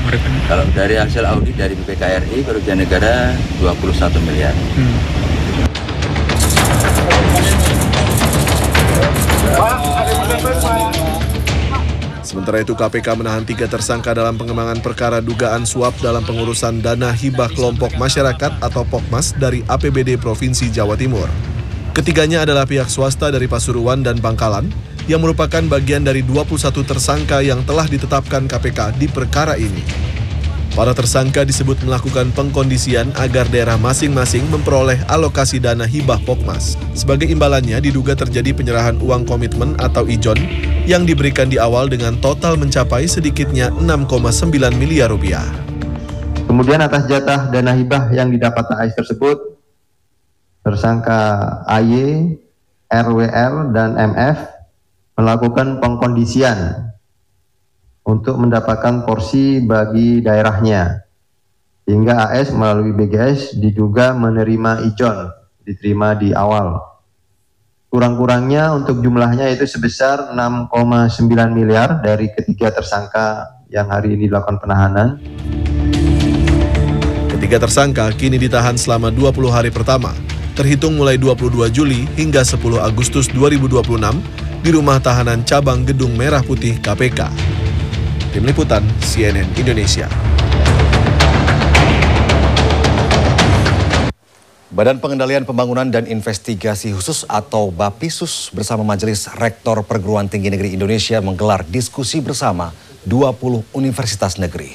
mereka? Kalau dari hasil audit dari BPKRI, kerugian negara 21 miliar. Sementara itu KPK menahan 3 tersangka dalam pengembangan perkara dugaan suap dalam pengurusan dana hibah kelompok masyarakat atau POKMAS dari APBD Provinsi Jawa Timur. Ketiganya adalah pihak swasta dari Pasuruan dan Bangkalan yang merupakan bagian dari 21 tersangka yang telah ditetapkan KPK di perkara ini. Para tersangka disebut melakukan pengkondisian agar daerah masing-masing memperoleh alokasi dana hibah POKMAS. Sebagai imbalannya diduga terjadi penyerahan uang komitmen atau ijon yang diberikan di awal dengan total mencapai sedikitnya 6,9 miliar rupiah. Kemudian atas jatah dana hibah yang didapat AS tersebut, tersangka AY, RWR, dan MF melakukan pengkondisian untuk mendapatkan porsi bagi daerahnya, hingga AS melalui BGS diduga menerima ijon diterima di awal. Kurang-kurangnya untuk jumlahnya itu sebesar 6,9 miliar dari ketiga tersangka yang hari ini dilakukan penahanan. Ketiga tersangka kini ditahan selama 20 hari pertama, terhitung mulai 22 Juli hingga 10 Agustus 2026 di Rumah Tahanan Cabang Gedung Merah Putih KPK. Tim Liputan CNN Indonesia. Badan Pengendalian Pembangunan dan Investigasi Khusus atau BAPISUS bersama Majelis Rektor Perguruan Tinggi Negeri Indonesia menggelar diskusi bersama 20 universitas negeri.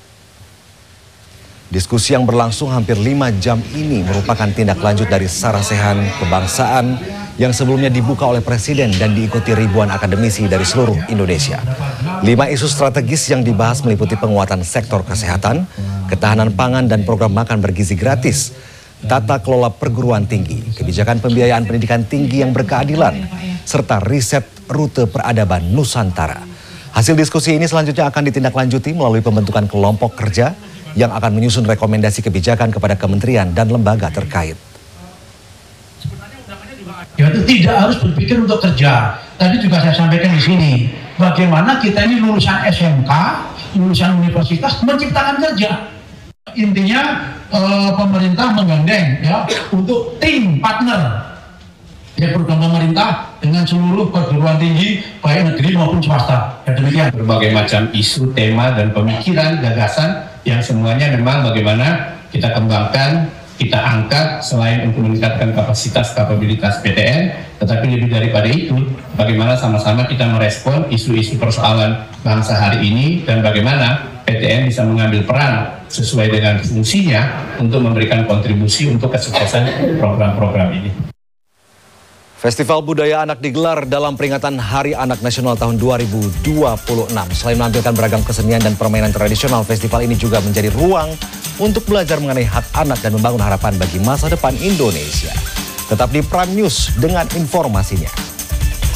Diskusi yang berlangsung hampir 5 jam ini merupakan tindak lanjut dari Sarasehan Kebangsaan yang sebelumnya dibuka oleh Presiden dan diikuti ribuan akademisi dari seluruh Indonesia. 5 isu strategis yang dibahas meliputi penguatan sektor kesehatan, ketahanan pangan dan program makan bergizi gratis, tata kelola perguruan tinggi, kebijakan pembiayaan pendidikan tinggi yang berkeadilan, serta riset rute peradaban Nusantara. Hasil diskusi ini selanjutnya akan ditindaklanjuti melalui pembentukan kelompok kerja yang akan menyusun rekomendasi kebijakan kepada kementerian dan lembaga terkait. Ya, itu tidak harus berpikir untuk kerja. Tadi juga saya sampaikan di sini, bagaimana kita ini lulusan SMK, lulusan universitas menciptakan kerja. Intinya pemerintah menggandeng ya untuk tim partner ya program pemerintah dengan seluruh perguruan tinggi baik negeri maupun swasta. Ya, demikian. Berbagai macam isu, tema dan pemikiran, gagasan yang semuanya memang bagaimana kita kembangkan, kita angkat selain untuk meningkatkan kapasitas PTN, tetapi lebih daripada itu, bagaimana sama-sama kita merespon isu-isu persoalan bangsa hari ini dan bagaimana PTN bisa mengambil peran sesuai dengan fungsinya untuk memberikan kontribusi untuk kesuksesan program-program ini. Festival Budaya Anak digelar dalam peringatan Hari Anak Nasional tahun 2026. Selain menampilkan beragam kesenian dan permainan tradisional, festival ini juga menjadi ruang untuk belajar mengenai hak anak dan membangun harapan bagi masa depan Indonesia. Tetap di Prime News dengan informasinya.